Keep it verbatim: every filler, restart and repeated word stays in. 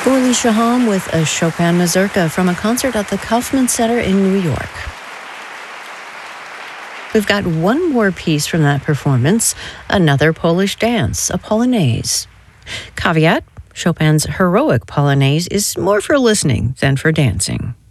Orly Shaham with a Chopin mazurka from a concert at the Kaufman Center in New York. We've got one more piece from that performance, another Polish dance, a polonaise. Caveat, Chopin's heroic polonaise is more for listening than for dancing.